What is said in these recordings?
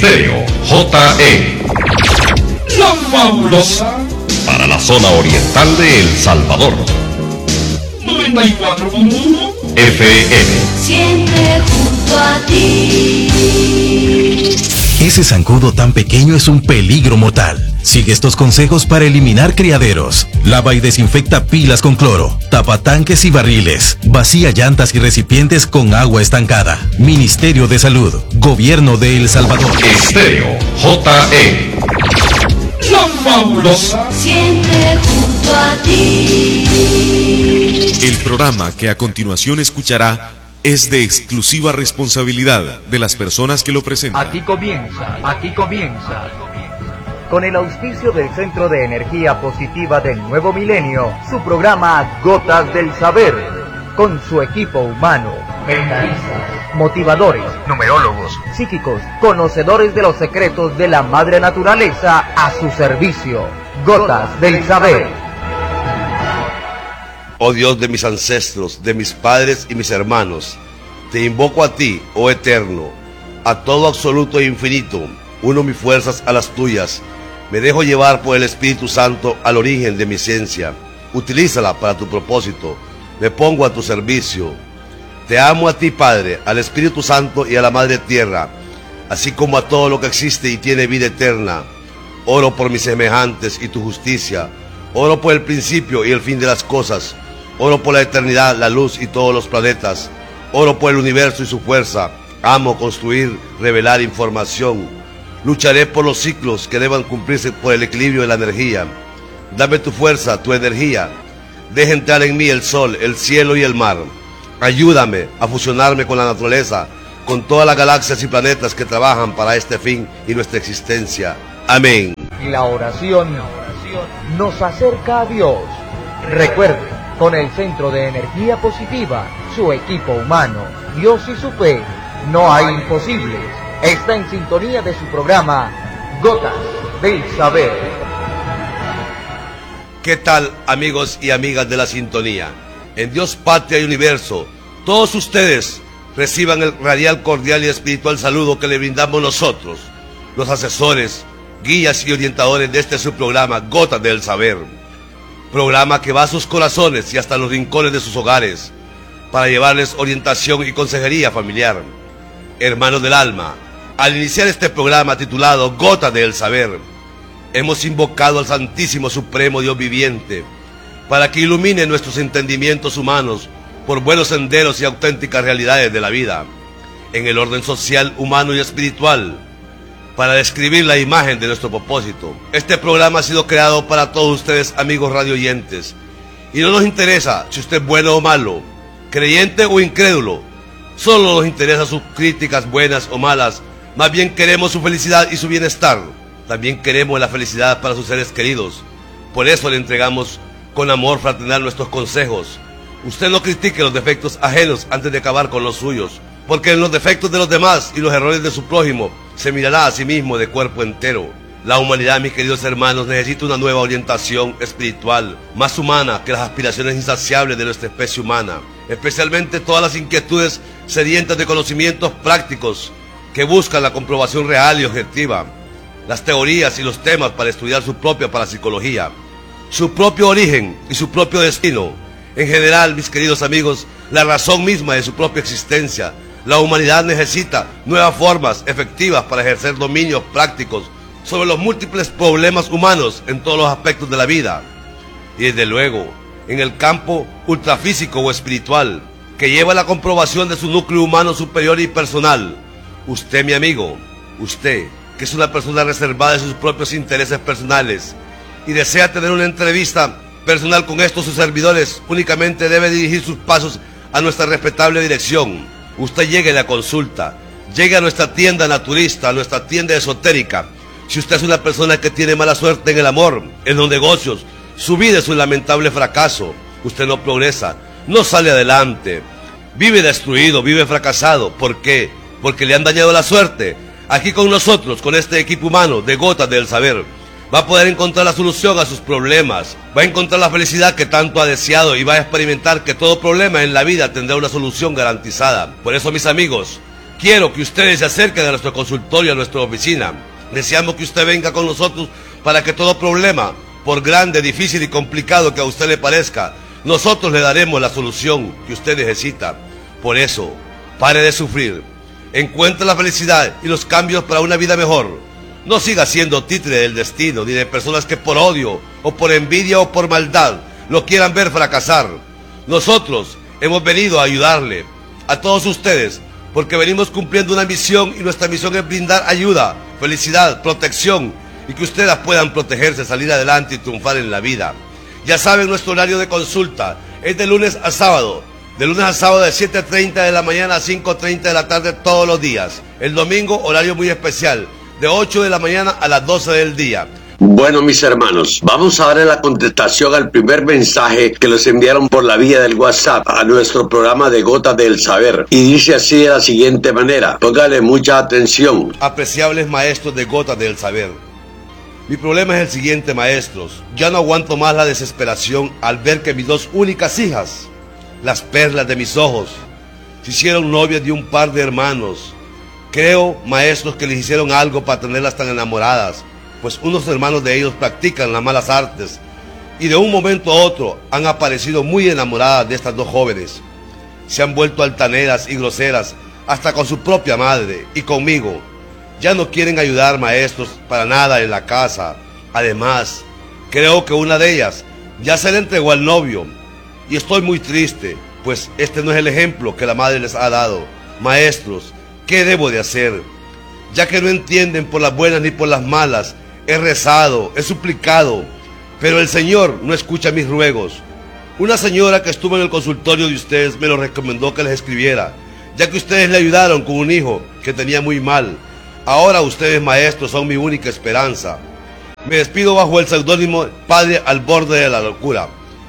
Estéreo JE. La fabulosa para la zona oriental de El Salvador. 94.1 FM. Siempre junto a ti. Ese zancudo tan pequeño es un peligro mortal. Sigue estos consejos para eliminar criaderos. Lava y desinfecta pilas con cloro. Tapa tanques y barriles. Vacía llantas y recipientes con agua estancada. Ministerio de Salud. Gobierno de El Salvador. Estéreo JE. La fabulosa. Siempre junto a ti. El programa que a continuación escuchará es de exclusiva responsabilidad de las personas que lo presentan. Aquí comienza, con el auspicio del Centro de Energía Positiva del Nuevo Milenio, su programa Gotas del Saber, con su equipo humano, mentalistas, motivadores, numerólogos, psíquicos, conocedores de los secretos de la Madre Naturaleza a su servicio. Gotas del Saber. Oh Dios de mis ancestros, de mis padres y mis hermanos, te invoco a ti, oh Eterno, a todo absoluto e infinito, uno mis fuerzas a las tuyas, me dejo llevar por el Espíritu Santo al origen de mi esencia, utilízala para tu propósito, me pongo a tu servicio. Te amo a ti, Padre, al Espíritu Santo y a la Madre Tierra, así como a todo lo que existe y tiene vida eterna. Oro por mis semejantes y tu justicia, oro por el principio y el fin de las cosas, oro por la eternidad, la luz y todos los planetas, oro por el universo y su fuerza, amo construir, revelar información, lucharé por los ciclos que deban cumplirse por el equilibrio de la energía. Dame tu fuerza, tu energía, deja entrar en mí el sol, el cielo y el mar. Ayúdame a fusionarme con la naturaleza, con todas las galaxias y planetas que trabajan para este fin y nuestra existencia. Amén. La oración nos acerca a Dios. Recuerde, con el Centro de Energía Positiva, su equipo humano, Dios y su fe, no hay imposibles. Está en sintonía de su programa Gotas del Saber. ¿Qué tal, amigos y amigas de la sintonía? En Dios, Patria y Universo, todos ustedes reciban el radial, cordial y espiritual saludo que le brindamos nosotros, los asesores, guías y orientadores de este su programa Gotas del Saber. Programa que va a sus corazones y hasta los rincones de sus hogares para llevarles orientación y consejería familiar. Hermanos del alma, al iniciar este programa titulado Gotas del Saber, hemos invocado al Santísimo Supremo Dios viviente para que ilumine nuestros entendimientos humanos por buenos senderos y auténticas realidades de la vida, en el orden social, humano y espiritual, para describir la imagen de nuestro propósito. Este programa ha sido creado para todos ustedes, amigos radioyentes, y no nos interesa si usted es bueno o malo, creyente o incrédulo, solo nos interesa sus críticas buenas o malas, más bien queremos su felicidad y su bienestar, también queremos la felicidad para sus seres queridos, por eso le entregamos con amor fraternal nuestros consejos. Usted no critique los defectos ajenos antes de acabar con los suyos, porque en los defectos de los demás y los errores de su prójimo se mirará a sí mismo de cuerpo entero. La humanidad, mis queridos hermanos, necesita una nueva orientación espiritual, más humana que las aspiraciones insaciables de nuestra especie humana, especialmente todas las inquietudes sedientas de conocimientos prácticos que buscan la comprobación real y objetiva, las teorías y los temas para estudiar su propia parapsicología, su propio origen y su propio destino. En general, mis queridos amigos, la razón misma de su propia existencia. La humanidad necesita nuevas formas efectivas para ejercer dominios prácticos sobre los múltiples problemas humanos en todos los aspectos de la vida. Y desde luego, en el campo ultrafísico o espiritual, que lleva a la comprobación de su núcleo humano superior y personal. Usted, mi amigo, usted, que es una persona reservada de sus propios intereses personales y desea tener una entrevista personal con estos sus servidores, únicamente debe dirigir sus pasos a nuestra respetable dirección. Usted llegue a la consulta, llegue a nuestra tienda naturista, a nuestra tienda esotérica. Si usted es una persona que tiene mala suerte en el amor, en los negocios, su vida es un lamentable fracaso, usted no progresa, no sale adelante, vive destruido, vive fracasado. ¿Por qué? Porque le han dañado la suerte. Aquí con nosotros, con este equipo humano de Gotas del Saber, va a poder encontrar la solución a sus problemas, va a encontrar la felicidad que tanto ha deseado y va a experimentar que todo problema en la vida tendrá una solución garantizada. Por eso, mis amigos, Quiero que ustedes se acerquen a nuestro consultorio, a nuestra oficina. Deseamos que usted venga con nosotros para que todo problema, por grande, difícil y complicado que a usted le parezca, nosotros le daremos la solución que usted necesita. Por eso, pare de sufrir. Encuentre la felicidad y los cambios para una vida mejor. No siga siendo títere del destino, ni de personas que por odio, o por envidia, o por maldad, lo quieran ver fracasar. Nosotros hemos venido a ayudarle, a todos ustedes, porque venimos cumpliendo una misión, y nuestra misión es brindar ayuda, felicidad, protección, y que ustedes puedan protegerse, salir adelante y triunfar en la vida. Ya saben, nuestro horario de consulta es de lunes a sábado. De lunes a sábado de 7:30 de la mañana a 5:30 de la tarde todos los días. El domingo, horario muy especial, de 8 de la mañana a las 12 del día. Bueno, mis hermanos, vamos a darle la contestación al primer mensaje que nos enviaron por la vía del WhatsApp a nuestro programa de Gotas del Saber. Y dice así de la siguiente manera, póngale mucha atención. Apreciables maestros de Gotas del Saber. Mi problema es el siguiente, maestros. Ya no aguanto más la desesperación al ver que mis dos únicas hijas, las perlas de mis ojos, se hicieron novias de un par de hermanos. Creo, maestros, que les hicieron algo para tenerlas tan enamoradas, pues unos hermanos de ellos practican las malas artes, y de un momento a otro han aparecido muy enamoradas de estas dos jóvenes. Se han vuelto altaneras y groseras, hasta con su propia madre y conmigo. Ya no quieren ayudar, maestros, para nada en la casa. Además, creo que una de ellas ya se le entregó al novio, y estoy muy triste, pues este no es el ejemplo que la madre les ha dado. Maestros, ¿qué debo de hacer? Ya que no entienden por las buenas ni por las malas, he rezado, he suplicado, pero el Señor no escucha mis ruegos. Una señora que estuvo en el consultorio de ustedes me lo recomendó que les escribiera, ya que ustedes le ayudaron con un hijo que tenía muy mal. Ahora ustedes, maestros, son mi única esperanza. Me despido bajo el seudónimo Padre al borde de la locura.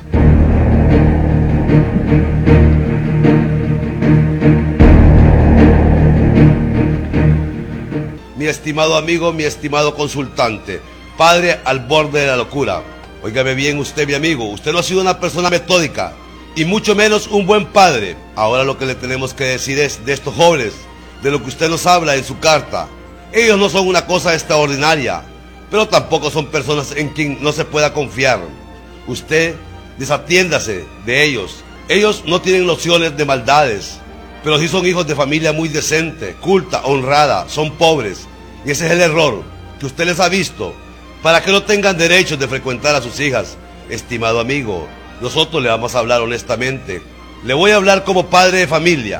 Mi estimado amigo, mi estimado consultante, Padre al borde de la locura. Óigame bien usted, mi amigo, usted no ha sido una persona metódica, y mucho menos un buen padre. Ahora lo que le tenemos que decir es de estos jóvenes, de lo que usted nos habla en su carta. Ellos no son una cosa extraordinaria, pero tampoco son personas en quien no se pueda confiar. Usted desatiéndase de ellos. Ellos no tienen nociones de maldades, pero sí son hijos de familia muy decente, culta, honrada, son pobres. Y ese es el error que usted les ha visto, para que no tengan derechos de frecuentar a sus hijas. Estimado amigo, nosotros le vamos a hablar honestamente. Le voy a hablar como padre de familia.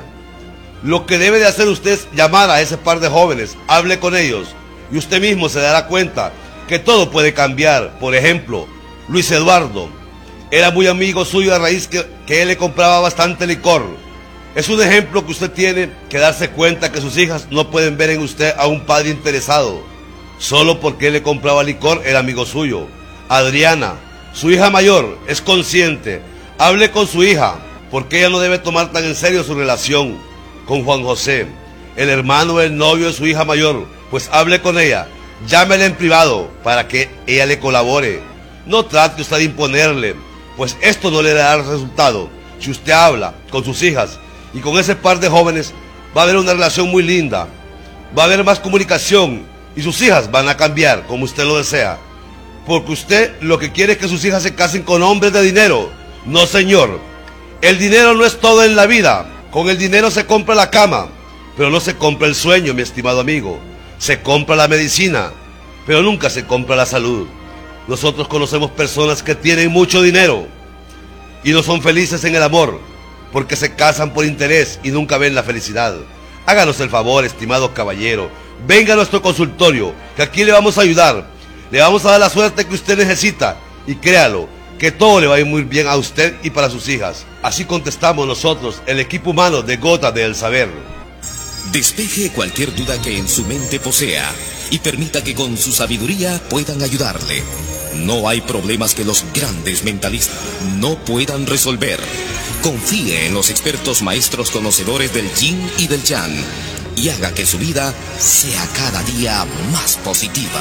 Lo que debe de hacer usted es llamar a ese par de jóvenes, hable con ellos, y usted mismo se dará cuenta que todo puede cambiar. Por ejemplo, Luis Eduardo era muy amigo suyo a raíz que él le compraba bastante licor. Es un ejemplo que usted tiene que darse cuenta que sus hijas no pueden ver en usted a un padre interesado. Solo porque él le compraba licor era amigo suyo. Adriana, su hija mayor, es consciente. Hable con su hija, porque ella no debe tomar tan en serio su relación con Juan José, el hermano del novio de su hija mayor. Pues hable con ella, llámela en privado para que ella le colabore. No trate usted de imponerle, pues esto no le dará resultado. Si usted habla con sus hijas y con ese par de jóvenes, va a haber una relación muy linda, va a haber más comunicación, y sus hijas van a cambiar como usted lo desea. Porque usted lo que quiere es que sus hijas se casen con hombres de dinero. No, señor, el dinero no es todo en la vida. Con el dinero se compra la cama, pero no se compra el sueño, mi estimado amigo. Se compra la medicina, pero nunca se compra la salud. Nosotros conocemos personas que tienen mucho dinero y no son felices en el amor, porque se casan por interés y nunca ven la felicidad. Háganos el favor, estimado caballero, venga a nuestro consultorio, que aquí le vamos a ayudar. Le vamos a dar la suerte que usted necesita, y créalo, que todo le va a ir muy bien a usted y para sus hijas. Así contestamos nosotros, el equipo humano de Gotas del Saber. Despeje cualquier duda que en su mente posea y permita que con su sabiduría puedan ayudarle. No hay problemas que los grandes mentalistas no puedan resolver. Confíe en los expertos maestros conocedores del Yin y del Yang y haga que su vida sea cada día más positiva.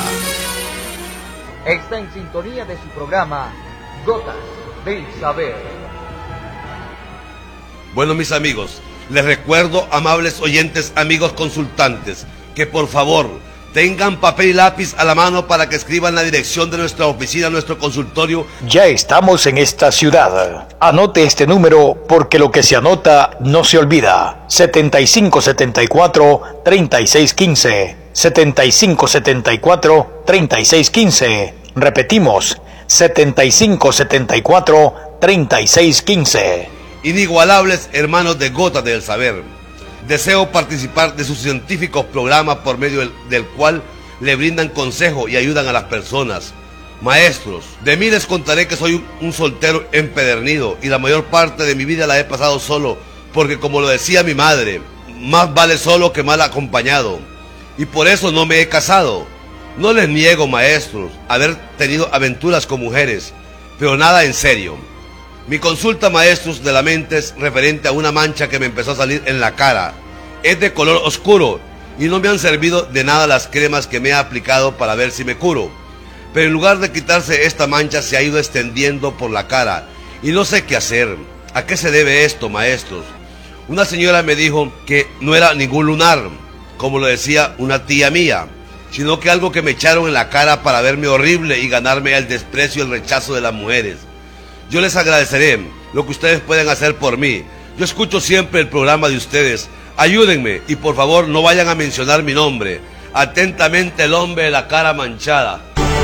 Está en sintonía de su programa Gotas del Saber. Bueno, mis amigos, Les recuerdo, amables oyentes, amigos consultantes, que por favor tengan papel y lápiz a la mano para que escriban la dirección de nuestra oficina, nuestro consultorio. Ya estamos en esta ciudad. Anote este número porque lo que se anota no se olvida. 7574-3615. 7574-3615. Repetimos, 7574-3615. Inigualables hermanos de Gotas del Saber, deseo participar de sus científicos programas por medio del cual le brindan consejo y ayudan a las personas. Maestros, de mí les contaré que soy un soltero empedernido y la mayor parte de mi vida la he pasado solo, porque como lo decía mi madre, más vale solo que mal acompañado, y por eso no me he casado. No les niego, maestros, haber tenido aventuras con mujeres, pero nada en serio. Mi consulta, maestros de la mente, es referente a una mancha que me empezó a salir en la cara. Es de color oscuro y no me han servido de nada las cremas que me he aplicado para ver si me curo. Pero en lugar de quitarse esta mancha se ha ido extendiendo por la cara y no sé qué hacer. ¿A qué se debe esto, maestros? Una señora me dijo que no era ningún lunar, como lo decía una tía mía, sino que algo que me echaron en la cara para verme horrible y ganarme el desprecio y el rechazo de las mujeres. Yo les agradeceré lo que ustedes pueden hacer por mí. Yo escucho siempre el programa de ustedes. Ayúdenme y por favor no vayan a mencionar mi nombre. Atentamente, el hombre de la cara manchada.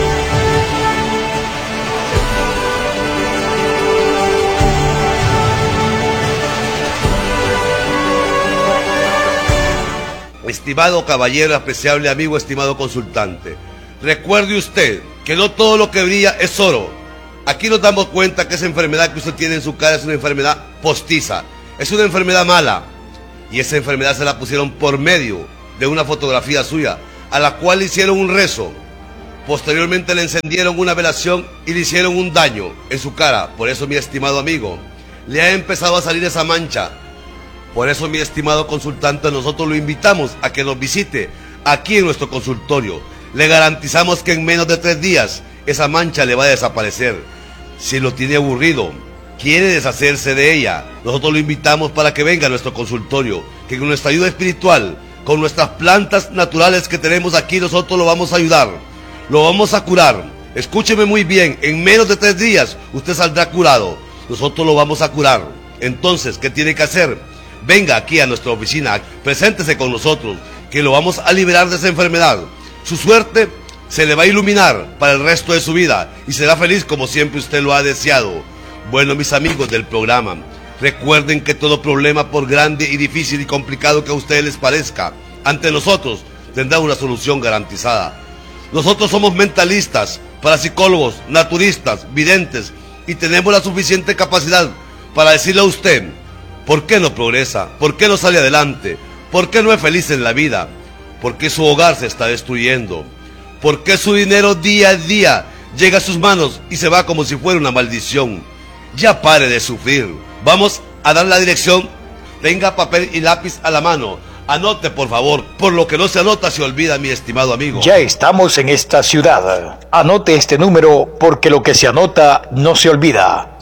Estimado caballero, apreciable amigo, estimado consultante, recuerde usted que no todo lo que brilla es oro. Aquí nos damos cuenta que esa enfermedad que usted tiene en su cara es una enfermedad postiza, es una enfermedad mala, y esa enfermedad se la pusieron por medio de una fotografía suya, a la cual le hicieron un rezo. Posteriormente le encendieron una velación y le hicieron un daño en su cara. Por eso, mi estimado amigo, le ha empezado a salir esa mancha. Por eso, mi estimado consultante, nosotros lo invitamos a que nos visite aquí en nuestro consultorio. Le garantizamos que en menos de 3 días esa mancha le va a desaparecer. Si lo tiene aburrido, quiere deshacerse de ella, nosotros lo invitamos para que venga a nuestro consultorio, que con nuestra ayuda espiritual, con nuestras plantas naturales que tenemos aquí, nosotros lo vamos a ayudar, lo vamos a curar. Escúcheme muy bien, en menos de 3 días usted saldrá curado, nosotros lo vamos a curar. Entonces, ¿qué tiene que hacer? Venga aquí a nuestra oficina, preséntese con nosotros, que lo vamos a liberar de esa enfermedad. Su suerte se le va a iluminar para el resto de su vida y será feliz como siempre usted lo ha deseado. Bueno, mis amigos del programa, recuerden que todo problema, por grande y difícil y complicado que a ustedes les parezca, ante nosotros tendrá una solución garantizada. Nosotros somos mentalistas, parapsicólogos, naturistas, videntes y tenemos la suficiente capacidad para decirle a usted por qué no progresa, por qué no sale adelante, por qué no es feliz en la vida, por qué su hogar se está destruyendo, por qué su dinero día a día llega a sus manos y se va como si fuera una maldición. Ya pare de sufrir. Vamos a dar la dirección. Tenga papel y lápiz a la mano. Anote, por favor. Por lo que no se anota se olvida, mi estimado amigo. Ya estamos en esta ciudad. Anote este número porque lo que se anota no se olvida.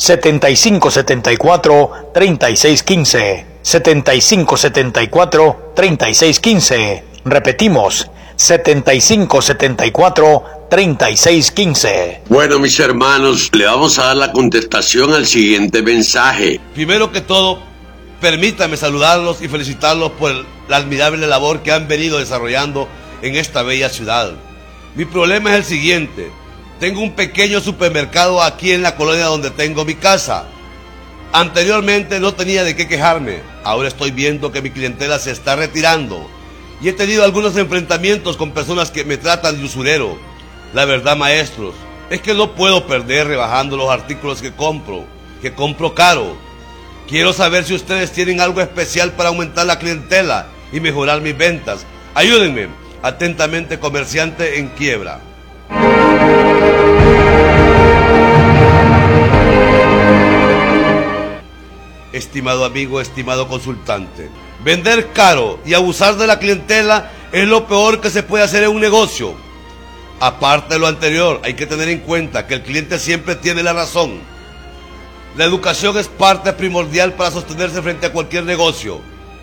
7574-3615. 7574-3615. Repetimos, 7574-3615. Bueno, mis hermanos, le vamos a dar la contestación al siguiente mensaje. Primero que todo, permítame saludarlos y felicitarlos por la admirable labor que han venido desarrollando en esta bella ciudad. Mi problema es el siguiente. Tengo un pequeño supermercado aquí en la colonia donde tengo mi casa. Anteriormente no tenía de qué quejarme. Ahora estoy viendo que mi clientela se está retirando. Y he tenido algunos enfrentamientos con personas que me tratan de usurero. La verdad, maestros, es que no puedo perder rebajando los artículos que compro caro. Quiero saber si ustedes tienen algo especial para aumentar la clientela y mejorar mis ventas. Ayúdenme. Atentamente, comerciante en quiebra. Estimado amigo, estimado consultante, vender caro y abusar de la clientela es lo peor que se puede hacer en un negocio. Aparte de lo anterior, hay que tener en cuenta que el cliente siempre tiene la razón. La educación es parte primordial para sostenerse frente a cualquier negocio.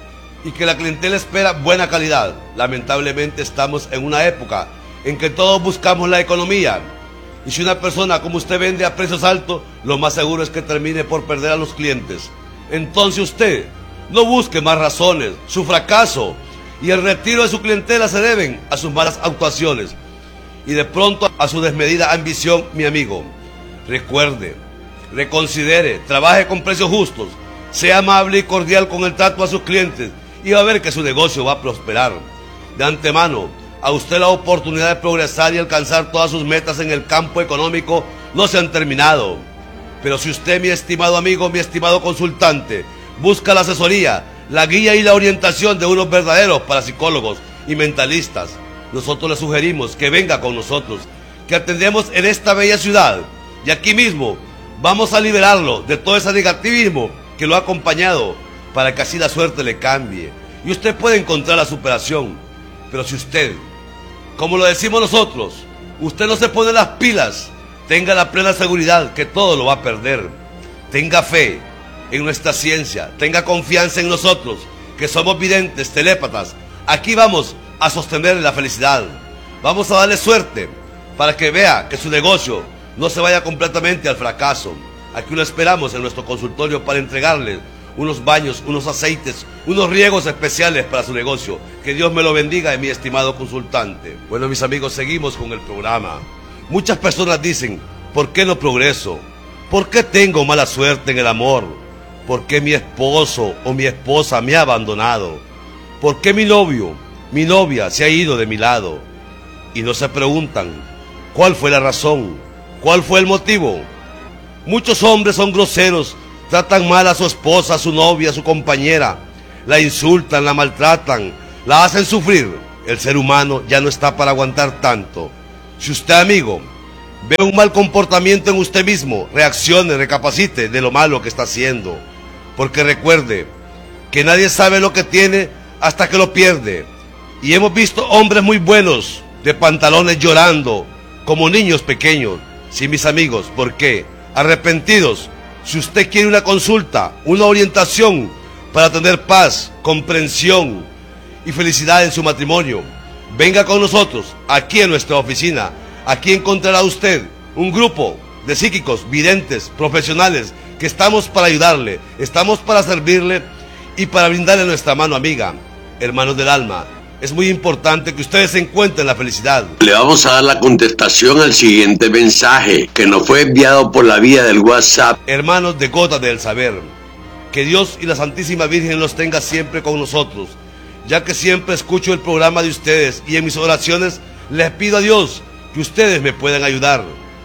y que la clientela espera buena calidad. Lamentablemente estamos en una época en que todos buscamos la economía. Y si una persona como usted vende a precios altos, lo más seguro es que termine por perder a los clientes. Entonces usted no busque más razones. Su fracaso y el retiro de su clientela se deben a sus malas actuaciones y de pronto a su desmedida ambición, mi amigo. Recuerde, reconsidere, trabaje con precios justos, sea amable y cordial con el trato a sus clientes y va a ver que su negocio va a prosperar. De antemano, a usted la oportunidad de progresar y alcanzar todas sus metas en el campo económico no se han terminado. Pero si usted, mi estimado amigo, mi estimado consultante, busca la asesoría, la guía y la orientación de unos verdaderos parapsicólogos y mentalistas, nosotros le sugerimos que venga con nosotros, que atendemos en esta bella ciudad y aquí mismo vamos a liberarlo de todo ese negativismo que lo ha acompañado para que así la suerte le cambie y usted pueda encontrar la superación. Pero si usted, como lo decimos nosotros, usted no se pone las pilas, tenga la plena seguridad que todo lo va a perder. Tenga fe en nuestra ciencia, tenga confianza en nosotros, que somos videntes, telépatas. Aquí vamos a sostenerle la felicidad. Vamos a darle suerte para que vea que su negocio no se vaya completamente al fracaso. Aquí lo esperamos en nuestro consultorio para entregarle unos baños, unos aceites, unos riegos especiales para su negocio. Que Dios me lo bendiga, mi estimado consultante. Bueno, mis amigos, seguimos con el programa. Muchas personas dicen, ¿por qué no progreso? ¿Por qué tengo mala suerte en el amor? ¿Por qué mi esposo o mi esposa me ha abandonado? ¿Por qué mi novio, mi novia se ha ido de mi lado? Y no se preguntan, ¿cuál fue la razón? ¿Cuál fue el motivo? Muchos hombres son groseros, tratan mal a su esposa, a su novia, a su compañera, la insultan, la maltratan, la hacen sufrir. El ser humano ya no está para aguantar tanto. Si usted, amigo, ve un mal comportamiento en usted mismo, reaccione, recapacite de lo malo que está haciendo. Porque recuerde que nadie sabe lo que tiene hasta que lo pierde. Y hemos visto hombres muy buenos de pantalones llorando como niños pequeños. Sí, mis amigos, ¿por qué? Arrepentidos. Si usted quiere una consulta, una orientación para tener paz, comprensión y felicidad en su matrimonio, venga con nosotros aquí en nuestra oficina. Aquí encontrará usted un grupo de psíquicos, videntes, profesionales que estamos para ayudarle, estamos para servirle y para brindarle nuestra mano amiga. Hermanos del alma, es muy importante que ustedes encuentren la felicidad. Le vamos a dar la contestación al siguiente mensaje que nos fue enviado por la vía del WhatsApp. Hermanos de Gotas del Saber, que Dios y la Santísima Virgen los tenga siempre con nosotros, ya que siempre escucho el programa de ustedes y en mis oraciones les pido a Dios que ustedes me puedan ayudar.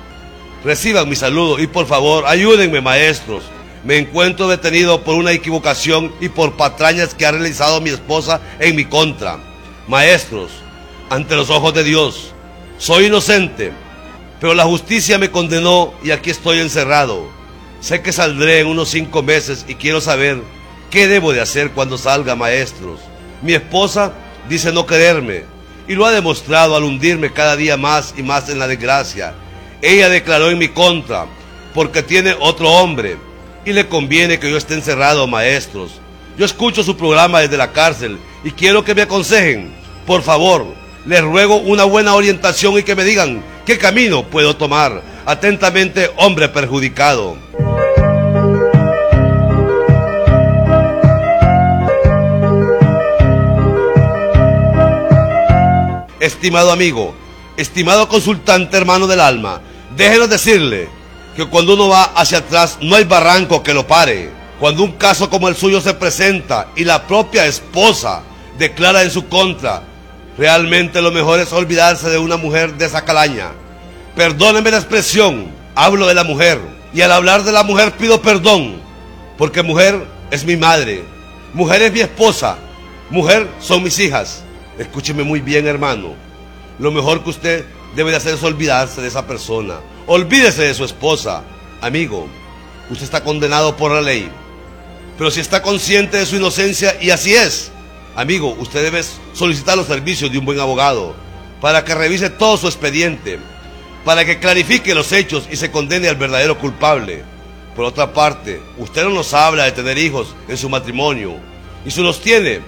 Reciban mi saludo y por favor ayúdenme, maestros. Me encuentro detenido por una equivocación y por patrañas que ha realizado mi esposa en mi contra. Maestros, ante los ojos de Dios, soy inocente, pero la justicia me condenó y aquí estoy encerrado. Sé que saldré en unos 5 meses y quiero saber qué debo de hacer cuando salga, maestros. Mi esposa dice no quererme y lo ha demostrado al hundirme cada día más y más en la desgracia. Ella declaró en mi contra porque tiene otro hombre y le conviene que yo esté encerrado, maestros. Yo escucho su programa desde la cárcel y quiero que me aconsejen. Por favor, les ruego una buena orientación y que me digan qué camino puedo tomar. Atentamente, hombre perjudicado. Estimado amigo, estimado consultante, hermano del alma, déjenos decirle que cuando uno va hacia atrás no hay barranco que lo pare. Cuando un caso como el suyo se presenta y la propia esposa declara en su contra, realmente lo mejor es olvidarse de una mujer de esa calaña. Perdónenme la expresión, hablo de la mujer, y al hablar de la mujer pido perdón, porque mujer es mi madre, mujer es mi esposa, mujer son mis hijas. Escúcheme muy bien, hermano, lo mejor que usted debe de hacer es olvidarse de esa persona. Olvídese de su esposa. Amigo, usted está condenado por la ley, pero si está consciente de su inocencia, y así es, amigo, usted debe solicitar los servicios de un buen abogado para que revise todo su expediente, para que clarifique los hechos y se condene al verdadero culpable. Por otra parte, usted no nos habla de tener hijos en su matrimonio, y si los tiene,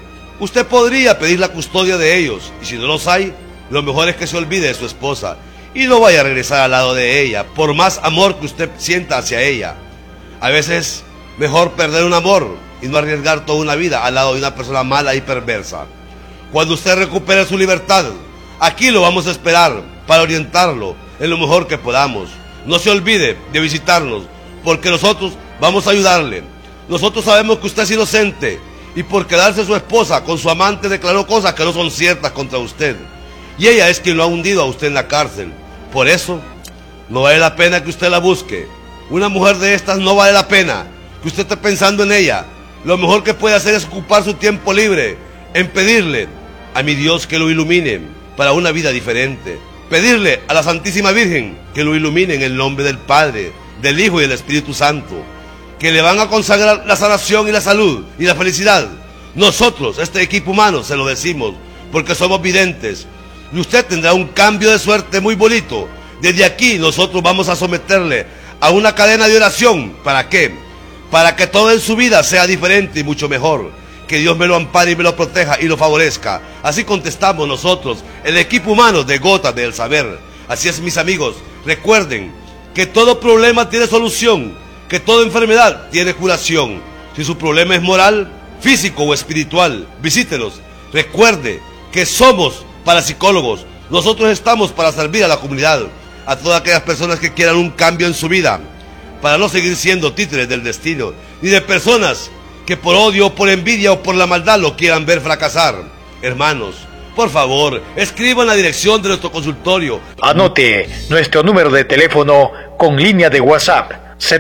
Usted podría pedir la custodia de ellos, y si no los hay, lo mejor es que se olvide de su esposa y no vaya a regresar al lado de ella, por más amor que usted sienta hacia ella. A veces es mejor perder un amor y no arriesgar toda una vida al lado de una persona mala y perversa. Cuando usted recupere su libertad, aquí lo vamos a esperar para orientarlo en lo mejor que podamos. No se olvide de visitarnos, porque nosotros vamos a ayudarle. Nosotros sabemos que usted es inocente y por quedarse su esposa con su amante declaró cosas que no son ciertas contra usted. Y ella es quien lo ha hundido a usted en la cárcel. Por eso, no vale la pena que usted la busque. Una mujer de estas no vale la pena que usted esté pensando en ella. Lo mejor que puede hacer es ocupar su tiempo libre en pedirle a mi Dios que lo ilumine para una vida diferente. Pedirle a la Santísima Virgen que lo ilumine en el nombre del Padre, del Hijo y del Espíritu Santo, que le van a consagrar la sanación y la salud y la felicidad. Nosotros, este equipo humano, se lo decimos porque somos videntes. Y usted tendrá un cambio de suerte muy bonito. Desde aquí nosotros vamos a someterle a una cadena de oración. ¿Para qué? Para que todo en su vida sea diferente y mucho mejor. Que Dios me lo ampare y me lo proteja y lo favorezca. Así contestamos nosotros, el equipo humano de Gotas del Saber. Así es, mis amigos, recuerden que todo problema tiene solución, que toda enfermedad tiene curación. Si su problema es moral, físico o espiritual, visítenos. Recuerde que somos parapsicólogos. Nosotros estamos para servir a la comunidad, a todas aquellas personas que quieran un cambio en su vida, para no seguir siendo títeres del destino, ni de personas que por odio, por envidia o por la maldad lo quieran ver fracasar. Hermanos, por favor, escriban la dirección de nuestro consultorio. Anote nuestro número de teléfono con línea de WhatsApp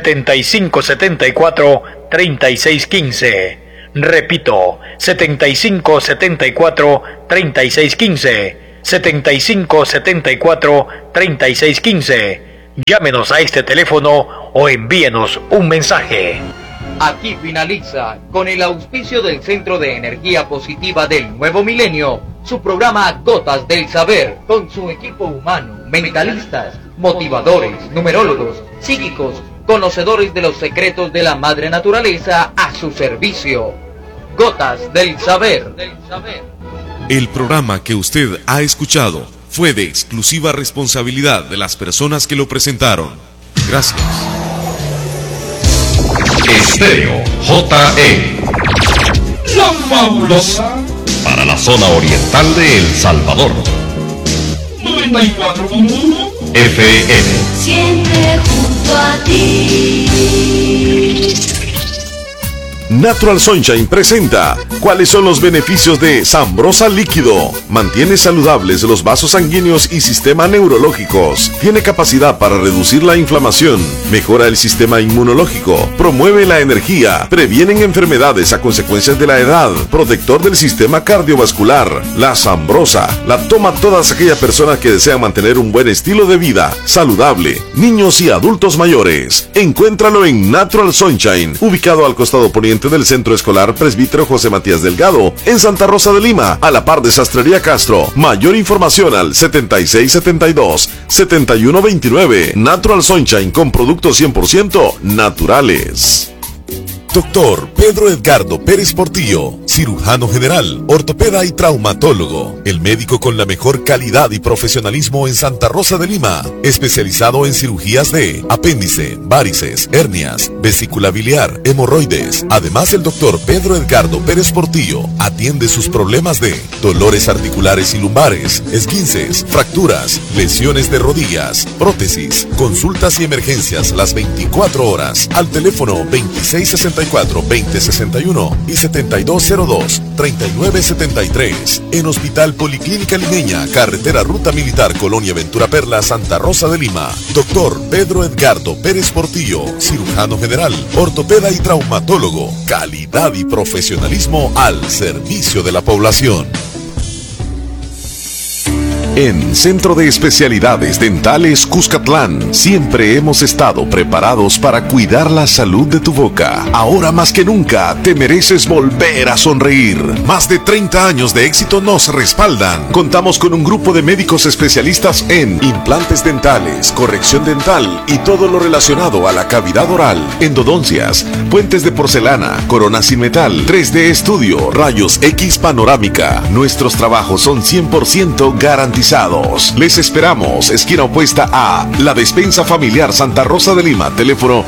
7574-3615. Repito, 7574-3615. 7574-3615. Llámenos a este teléfono o envíenos un mensaje. Aquí finaliza, con el auspicio del Centro de Energía Positiva del Nuevo Milenio, su programa Gotas del Saber, con su equipo humano, mentalistas, motivadores, numerólogos, psíquicos, conocedores de los secretos de la madre naturaleza a su servicio. Gotas del Saber. El programa que usted ha escuchado fue de exclusiva responsabilidad de las personas que lo presentaron. Gracias. Estéreo JE, la fabulosa, para la zona oriental de El Salvador. 94.1 FM. Siempre junto a ti. Natural Sunshine presenta ¿cuáles son los beneficios de Sambrosa Líquido? Mantiene saludables los vasos sanguíneos y sistema neurológicos. Tiene capacidad para reducir la inflamación, mejora el sistema inmunológico, promueve la energía, previenen enfermedades a consecuencias de la edad, protector del sistema cardiovascular. La Sambrosa la toma todas aquellas personas que desean mantener un buen estilo de vida saludable, niños y adultos mayores. Encuéntralo en Natural Sunshine, ubicado al costado poniente del Centro Escolar Presbítero José Matías Delgado, en Santa Rosa de Lima, a la par de Sastrería Castro. Mayor información al 7672-7129. Natural Sunshine, con productos 100% naturales. Doctor Pedro Edgardo Pérez Portillo, cirujano general, ortopeda y traumatólogo, el médico con la mejor calidad y profesionalismo en Santa Rosa de Lima, especializado en cirugías de apéndice, varices, hernias, vesícula biliar, hemorroides. Además, el doctor Pedro Edgardo Pérez Portillo atiende sus problemas de dolores articulares y lumbares, esguinces, fracturas, lesiones de rodillas, prótesis, consultas y emergencias las 24 horas al teléfono 2664-2061 y 7202-3973. En Hospital Policlínica Limeña, Carretera Ruta Militar, Colonia Ventura Perla, Santa Rosa de Lima. Doctor Pedro Edgardo Pérez Portillo, cirujano general, ortopeda y traumatólogo. Calidad y profesionalismo al servicio de la población. En Centro de Especialidades Dentales Cuscatlán, siempre hemos estado preparados para cuidar la salud de tu boca. Ahora más que nunca, te mereces volver a sonreír. Más de 30 años de éxito nos respaldan. Contamos con un grupo de médicos especialistas en implantes dentales, corrección dental y todo lo relacionado a la cavidad oral, endodoncias, puentes de porcelana, coronas sin metal, 3D estudio, rayos X panorámica. Nuestros trabajos son 100% garantizados. Les esperamos, esquina opuesta a La Despensa Familiar Santa Rosa de Lima, teléfono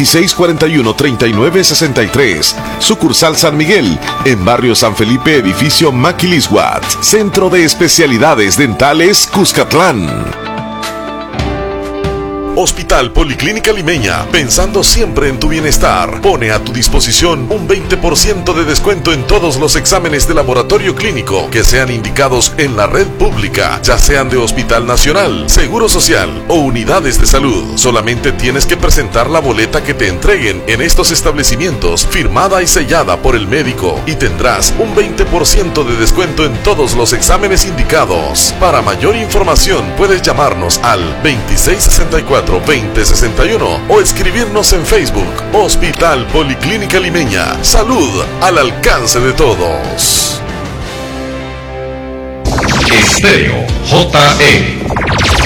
2641-3963, sucursal San Miguel, en barrio San Felipe, edificio Maquilisguat. Centro de Especialidades Dentales Cuscatlán. Hospital Policlínica Limeña, pensando siempre en tu bienestar, pone a tu disposición un 20% de descuento en todos los exámenes de laboratorio clínico que sean indicados en la red pública, ya sean de Hospital Nacional, Seguro Social o unidades de salud. Solamente tienes que presentar la boleta que te entreguen en estos establecimientos, firmada y sellada por el médico, y tendrás un 20% de descuento en todos los exámenes indicados. Para mayor información puedes llamarnos al 2664-2061 o escribirnos en Facebook. Hospital Policlínica Limeña. Salud al alcance de todos. Estéreo JE.